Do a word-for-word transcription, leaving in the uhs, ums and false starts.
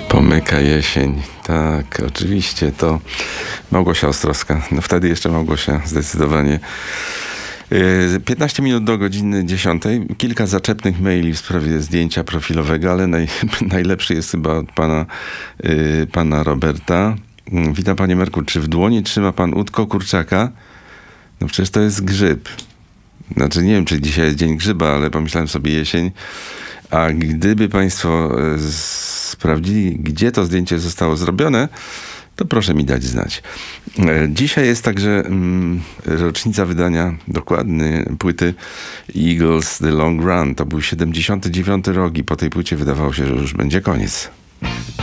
Pomyka jesień. Tak, oczywiście, to Małgosia Ostrowska. No wtedy jeszcze Małgosia, zdecydowanie. piętnaście minut do godziny dziesiątej. Kilka zaczepnych maili w sprawie zdjęcia profilowego, ale naj, najlepszy jest chyba od pana, yy, pana Roberta. Witam, panie Merku. Czy w dłoni trzyma pan udko kurczaka? No przecież to jest grzyb. Znaczy nie wiem, czy dzisiaj jest dzień grzyba, ale pomyślałem sobie jesień. A gdyby państwo sprawdzili, gdzie to zdjęcie zostało zrobione, to proszę mi dać znać. Dzisiaj jest także mm, rocznica wydania dokładnej płyty Eagles The Long Run. To był siedemdziesiąty dziewiąty rok i po tej płycie wydawało się, że już będzie koniec.